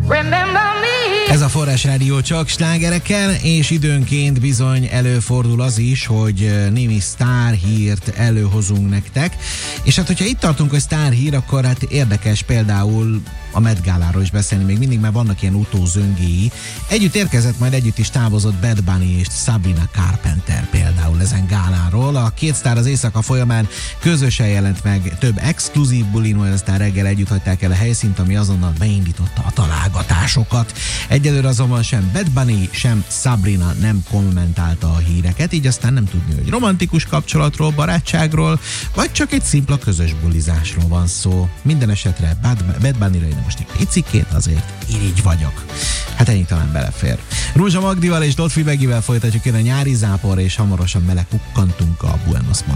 Ez a Forrás Rádió csak slágerekkel, és időnként bizony előfordul az is, hogy némi sztárhírt előhozunk nektek. És hát, hogyha itt tartunk, hogy sztárhír, akkor hát érdekes például a Met Gáláról is beszélni, még mindig, mert vannak ilyen utózöngéi. Együtt érkezett, majd együtt is távozott Bad Bunny és Sabrina Carpenter például ezen gáláról. A két sztár az éjszaka folyamán közösen jelent meg több exkluzív bulin, majd aztán reggel együtt hagyták el a helyszínt, ami azonnal beindította a találgatásokat. Egyelőre azonban sem Bad Bunny, sem Sabrina nem kommentálta a híreket, így aztán nem tudni, hogy romantikus kapcsolatról, barátságról, vagy csak egy szimpla közös bulizásról van szó. Minden esetre Bad Bunnyra én most egy picikét azért irigy vagyok. Hát ennyi talán belefér. Rózsa Magdival és Dotfi Begivel folytatjuk a nyári zápor, és hamarosan belekukkantunk a Buenos